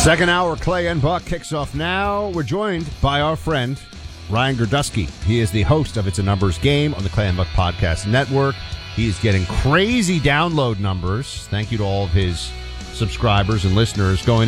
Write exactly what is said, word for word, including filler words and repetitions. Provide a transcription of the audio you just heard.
Second hour, Clay and Buck kicks off now. We're joined by our friend, Ryan Girdusky. He is the host of It's a Numbers Game on the Clay and Buck Podcast Network. He is getting crazy download numbers. Thank you to all of his subscribers and listeners going